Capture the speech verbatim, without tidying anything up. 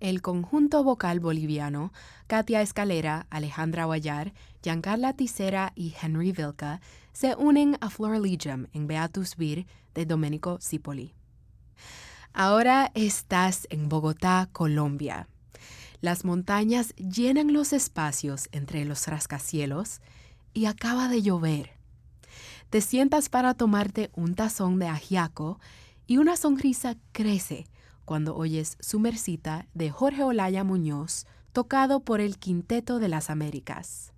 el conjunto vocal boliviano, Katia Escalera, Alejandra Guayar, Giancarla Tisera y Henry Vilca, se unen a Florilegium en Beatus Vir de Domenico Cipolli. Ahora estás en Bogotá, Colombia. Las montañas llenan los espacios entre los rascacielos y acaba de llover. Te sientas para tomarte un tazón de ajiaco y una sonrisa crece cuando oyes Sumercita de Jorge Olaya Muñoz, tocado por el Quinteto de las Américas.